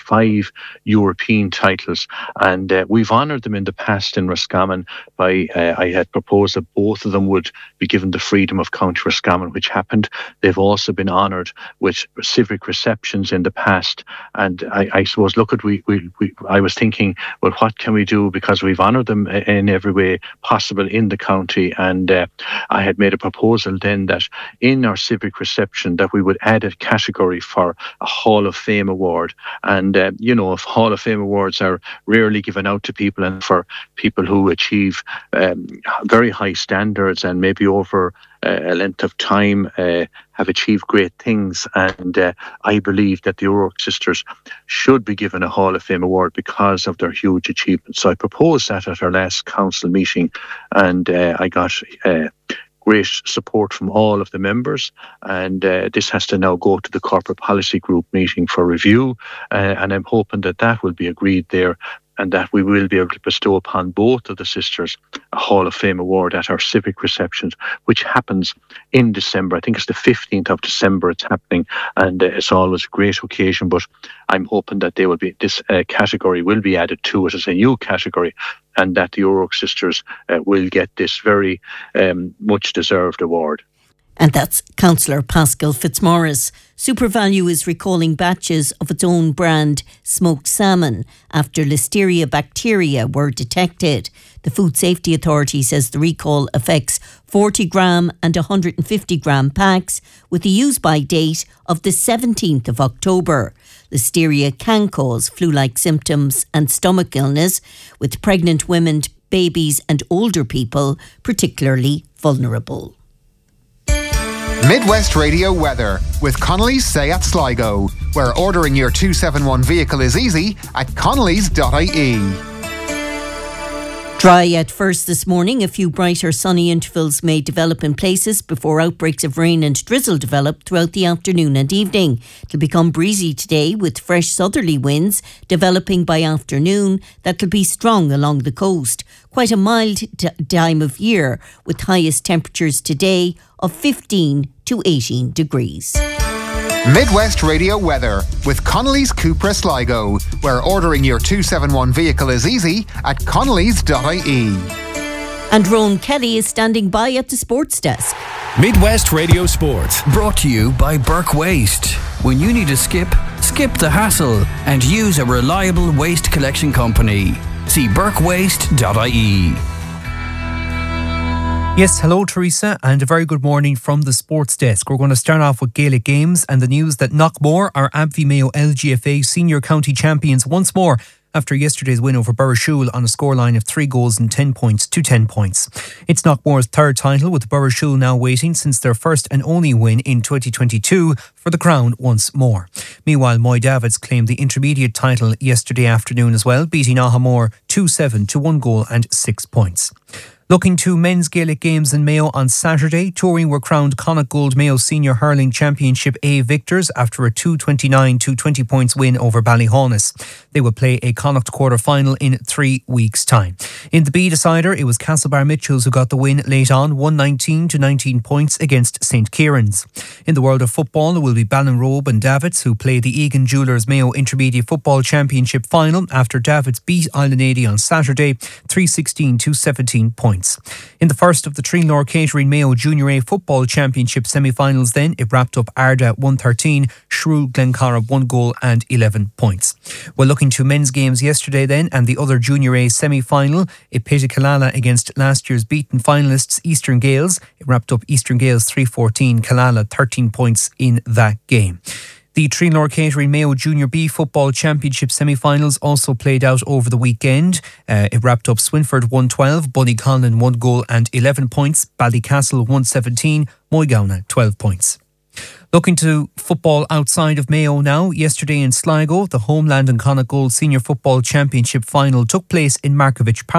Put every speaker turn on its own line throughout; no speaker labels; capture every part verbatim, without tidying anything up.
five European titles, and uh, we've honoured them in the past in Roscommon by, uh, I had proposed that both of them would be given the freedom of County Roscommon, which happened. They've also been honoured with civic receptions in the past, and I, I suppose, look at, we, we, we, I was thinking, well, what can we do, because we've honoured them in every way possible in the county, and uh, I had made a proposal then that in our civic reception that we would add a category for a Hall of Fame award. And uh, you know, if Hall of Fame awards are rarely given out to people, and for people who achieve um, very high standards and maybe over uh, a length of time uh, have achieved great things, and uh, I believe that the O'Rourke sisters should be given a Hall of Fame award because of their huge achievements. So I proposed that at our last council meeting, and uh, I got uh, great support from all of the members, and uh, this has to now go to the corporate policy group meeting for review, uh, and I'm hoping that that will be agreed there, and that we will be able to bestow upon both of the sisters a Hall of Fame award at our civic receptions, which happens in December. I think it's the fifteenth of December it's happening, and uh, it's always a great occasion, but I'm hoping that they will be, this uh, category will be added to it as a new category, and that the O'Rourke sisters uh, will get this very um, much deserved award.
And that's Councillor Paschal Fitzmaurice. SuperValu is recalling batches of its own brand smoked salmon after Listeria bacteria were detected. The Food Safety Authority says the recall affects forty gram and one hundred fifty gram packs with a use-by date of the seventeenth of October. Listeria can cause flu-like symptoms and stomach illness, with pregnant women, babies and older people particularly vulnerable.
Midwest Radio weather with Connolly's Seat Sligo, where ordering your two seventy-one vehicle is easy at connellys dot I E.
Dry at first this morning. A few brighter sunny intervals may develop in places before outbreaks of rain and drizzle develop throughout the afternoon and evening. It'll become breezy today with fresh southerly winds developing by afternoon that'll be strong along the coast. Quite a mild t- time of year with highest temperatures today of fifteen to eighteen degrees.
Midwest Radio weather with Connolly's Cupra Sligo, where ordering your two seventy-one vehicle is easy at connellys dot I E.
And Rowan Kelly is standing by at the sports desk.
Midwest Radio Sport, brought to you by Burke Waste. When you need to skip, skip the hassle and use a reliable waste collection company. See burke waste dot I E.
Yes, hello Teresa, and a very good morning from the sports desk. We're going to start off with Gaelic games and the news that Knockmore are Abbey Mayo L G F A senior county champions once more after yesterday's win over Burrishoole on a scoreline of three goals and ten points to ten points. It's Knockmore's third title, with Burrishoole now waiting since their first and only win in twenty twenty-two for the crown once more. Meanwhile, Moy Davids claimed the intermediate title yesterday afternoon as well, beating Ahamore two seven to one goal and six points. Looking to men's Gaelic games in Mayo on Saturday, Touring were crowned Connacht Gold Mayo Senior Hurling Championship A victors after a two twenty-nine to twenty points win over Ballyhaunis. They will play a Connacht quarter-final in three weeks' time. In the B decider, it was Castlebar Mitchells who got the win late on, one nineteen to nineteen points against Saint Kieran's. In the world of football, it will be Ballinrobe and Davids who play the Egan Jewellers Mayo Intermediate Football Championship final after Davids beat Islandady on Saturday, three sixteen to seventeen points. In the first of the Trinlor Catering Mayo Junior A Football Championship semi-finals then, it wrapped up Arda one thirteen, Shrew Glencara one goal and eleven points. Well, looking to men's games yesterday then, and the other Junior A semi-final, it pitted Killala against last year's beaten finalists Eastern Gales. It wrapped up Eastern Gales three fourteen, Killala thirteen points in that game. The Trinlor Catering Mayo Junior B Football Championship semi-finals also played out over the weekend. Uh, it wrapped up Swinford one twelve, Bunnyconlin one goal and eleven points, Ballycastle one seventeen, Moygowney twelve points. Looking to football outside of Mayo now, yesterday in Sligo, the Homeland and Connacht Gold Senior Football Championship final took place in Markovich Park,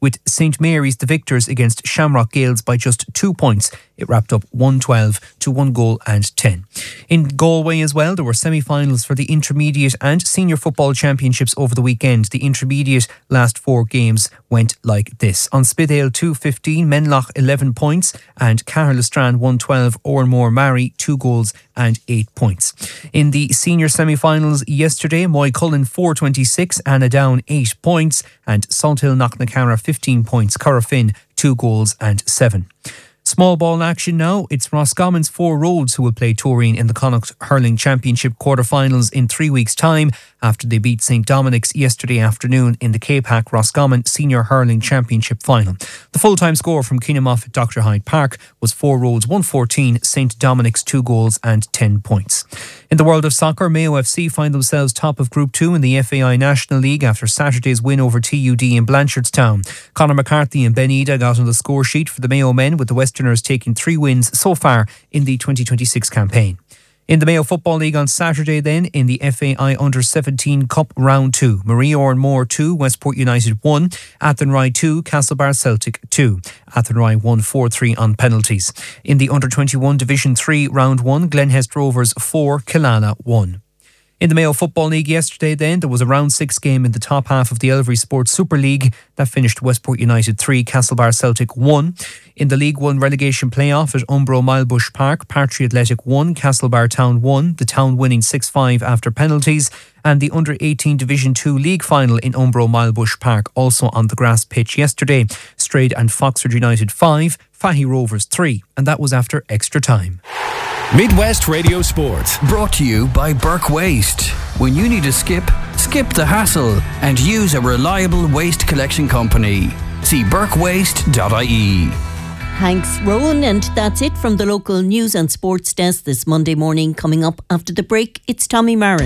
with Saint Mary's the victors against Shamrock Gales by just two points. It wrapped up one twelve to one goal and ten. In Galway as well, there were semi-finals for the Intermediate and Senior Football Championships over the weekend. The Intermediate last four games went like this. On Spidale two fifteen, Menloch eleven points and Carlisle one twelve, Oranmore Mary two goals and eight points. In the senior semi-finals yesterday, Moycullen four twenty-six, Annadown eight points and Salthill Knocknacarra fifteen points, Corrafin two goals and seven. Small ball action now. It's Roscommon's Four Roads who will play Turin in the Connacht Hurling Championship quarter-finals in three weeks' time after they beat Saint Dominic's yesterday afternoon in the C A P A C Roscommon Senior Hurling Championship final. The full-time score from Keenamoff at Doctor Hyde Park was Four Roads one fourteen, Saint Dominic's two goals and ten points. In the world of soccer, Mayo F C find themselves top of Group two in the F A I National League after Saturday's win over T U D in Blanchardstown. Conor McCarthy and Ben Ida got on the score sheet for the Mayo men, with the Westerners taking three wins so far in the twenty twenty-six campaign. In the Mayo Football League on Saturday then, in the F A I Under seventeen Cup Round two, Marie Oranmore two, Westport United one, Athenry two, Castlebar Celtic two. Athenry won four three on penalties. In the Under twenty-one Division three Round one, Glenhest Rovers four, Killala one. In the Mayo Football League yesterday then, there was a round six game in the top half of the Elvery Sports Super League that finished Westport United three, Castlebar Celtic one. In the League one relegation playoff at Umbro Milebush Park, Partry Athletic one, Castlebar Town one, the Town winning six five after penalties. And the Under eighteen Division two League final in Umbro Milebush Park, also on the grass pitch yesterday. Strayed and Foxford United five, Fahy Rovers three, and that was after extra time.
Midwest Radio Sport, brought to you by Burke Waste. When you need to skip, skip the hassle and use a reliable waste collection company. See burke waste dot I E.
Thanks, Rowan, and that's it from the local news and sports desk this Monday morning. Coming up after the break, it's Tommy Marin.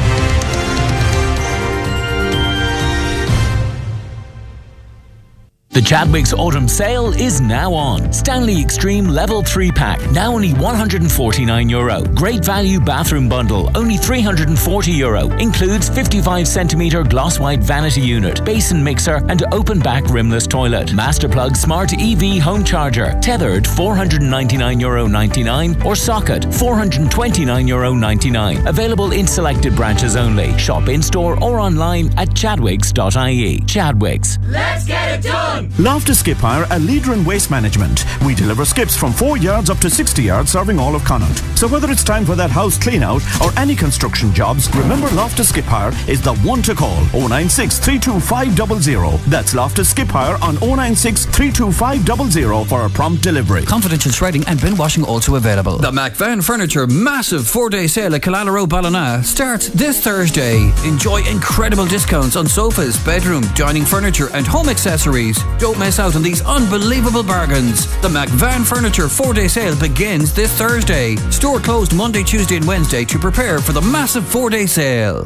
The Chadwicks Autumn Sale is now on. Stanley Extreme Level three pack, now only one hundred forty-nine euro. Great value bathroom bundle, only three hundred forty euro. Includes fifty-five centimetre gloss white vanity unit, basin mixer and open back rimless toilet. Masterplug Smart E V home charger, tethered four hundred ninety-nine euro ninety-nine or socket four hundred twenty-nine euro ninety-nine. Available in selected branches only. Shop in store or online at chadwicks dot I E. Chadwicks.
Let's get it done!
Loftus Skip Hire, a leader in waste management. We deliver skips from four yards up to sixty yards, serving all of Connacht. So whether it's time for that house clean out or any construction jobs, remember Loftus Skip Hire is the one to call. oh nine six, three two five zero zero. That's Loftus Skip Hire on oh nine six, three two five zero zero for a prompt delivery.
Confidential shredding and bin washing also available. The McVan Furniture massive four-day sale at Killala Road, Ballina starts this Thursday. Enjoy incredible discounts on sofas, bedroom, dining furniture and home accessories. Don't miss out on these unbelievable bargains. The McVan Furniture four-day sale begins this Thursday. Store closed Monday, Tuesday and Wednesday to prepare for the massive four-day sale.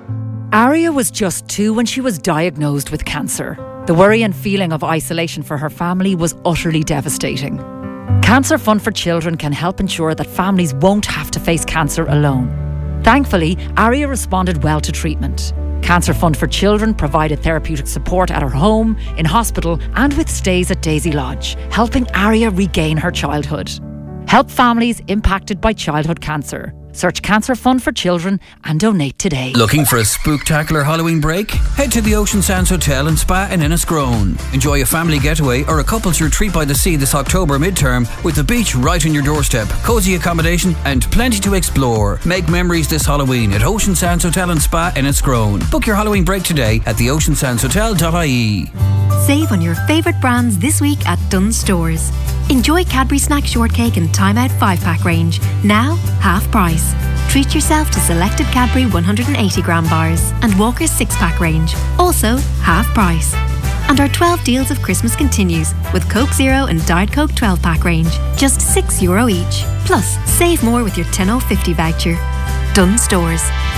Aria was just two when she was diagnosed with cancer. The worry and feeling of isolation for her family was utterly devastating. Cancer Fund for Children can help ensure that families won't have to face cancer alone. Thankfully, Aria responded well to treatment. Cancer Fund for Children provided therapeutic support at her home, in hospital and with stays at Daisy Lodge, helping Aria regain her childhood. Help families impacted by childhood cancer. Search Cancer Fund for Children and donate today.
Looking for a spooktacular Halloween break? Head to the Ocean Sands Hotel and Spa in Enniscrone. Enjoy a family getaway or a couple's retreat by the sea this October midterm with the beach right on your doorstep, cosy accommodation and plenty to explore. Make memories this Halloween at Ocean Sands Hotel and Spa in Enniscrone. Book your Halloween break today at the ocean sands hotel dot I E.
Save on your favourite brands this week at Dunnes Stores. Enjoy Cadbury Snack Shortcake and Time Out five pack range, now half price. Treat yourself to selected Cadbury one hundred eighty gram bars and Walker's six pack range, also half price. And our twelve deals of Christmas continues with Coke Zero and Diet Coke twelve pack range, just six euro each. Plus, save more with your ten oh fifty voucher. Dunnes Stores.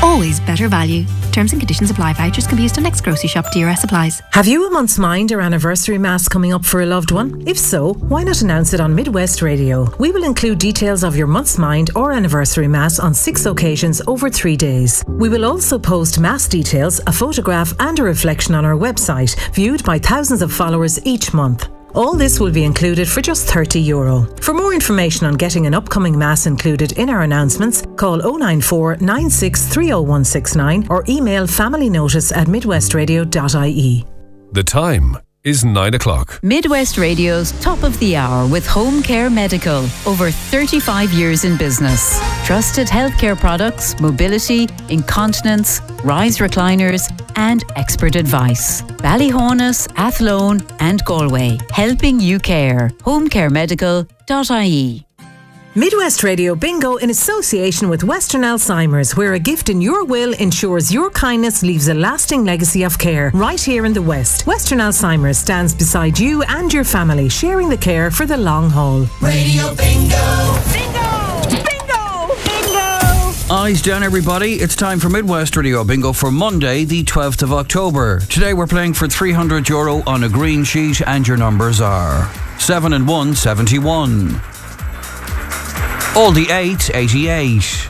always better value. Terms and conditions apply. Vouchers can be used on next grocery shop. D R S applies.
Have you a month's mind or anniversary mass coming up for a loved one? If so, why not announce it on Midwest Radio? We will include details of your month's mind or anniversary mass on six occasions over three days. We will also post mass details, a photograph and a reflection on our website, viewed by thousands of followers each month. All this will be included for just thirty euro. For more information on getting an upcoming mass included in our announcements, call oh nine four, nine six three oh one six nine or email familynotice at midwestradio dot I E.
The time is nine o'clock.
Midwest Radio's Top of the Hour with Home Care Medical. Over thirty-five years in business. Trusted healthcare products, mobility, incontinence, rise recliners and expert advice. Ballyhonus, Athlone and Galway. Helping you care. home care medical dot I E.
Midwest Radio Bingo in association with Western Alzheimer's, where a gift in your will ensures your kindness leaves a lasting legacy of care. Right here in the West, Western Alzheimer's stands beside you and your family, sharing the care for the long haul.
Radio Bingo! Bingo! Bingo! Bingo!
Eyes down, everybody. It's time for Midwest Radio Bingo for Monday, the twelfth of October. Today we're playing for three hundred euro on a green sheet, and your numbers are seven and one, seventy-one. All the eights, eighty-eight.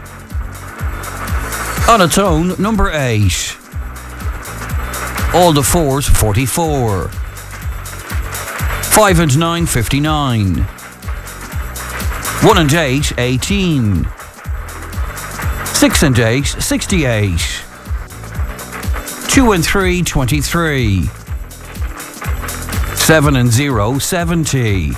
On its own, number eight. All the fours, forty-four. Five and nine, fifty-nine. One and eight, eighteen. Six and eight, sixty-eight. Two and three, twenty-three. Seven and zero, seventy.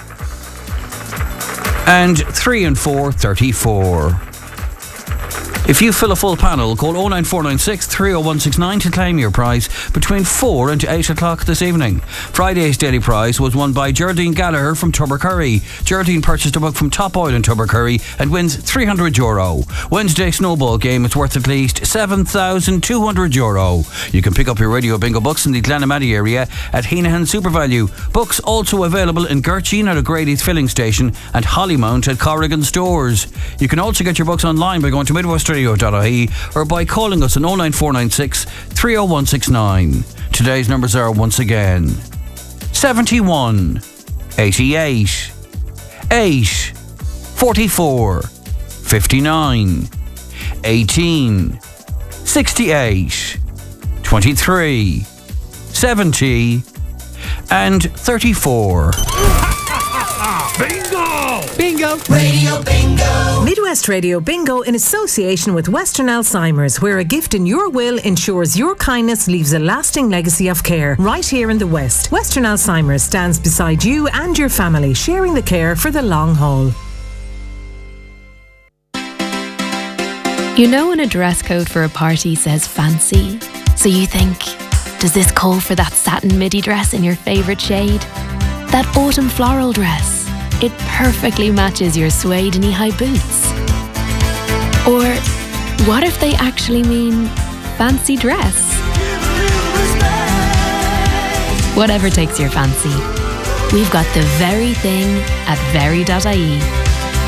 And three and four, thirty-four. If you fill a full panel, call oh nine four nine six, three oh one six nine to claim your prize between four and eight o'clock this evening. Friday's daily prize was won by Geraldine Gallagher from Tubbercurry. Geraldine purchased a book from Top Oil in Tubbercurry and wins three hundred euro. Wednesday's snowball game is worth at least seven thousand two hundred euro. You can pick up your Radio Bingo books in the Glenamady area at Heenahan SuperValue. Books also available in Gertchine at O'Grady's filling station and Hollymount at Corrigan stores. You can also get your books online by going to midwest radio dot I E or by calling us on oh nine four nine six, three oh one six nine. Today's numbers are once again seventy-one, eighty-eight, eight, forty-four, fifty-nine, eighteen, sixty-eight, twenty-three, seventy and thirty-four.
Bingo!
Bingo!
Radio Bingo!
Midwest Radio Bingo in association with Western Alzheimer's, where a gift in your will ensures your kindness leaves a lasting legacy of care. Right here in the West, Western Alzheimer's stands beside you and your family, sharing the care for the long haul.
You know when a dress code for a party says fancy, so you think, does this call for that satin midi dress in your favourite shade? That autumn floral dress? It perfectly matches your suede knee-high boots. Or what if they actually mean fancy dress? Whatever takes your fancy. We've got the very thing at very dot I E.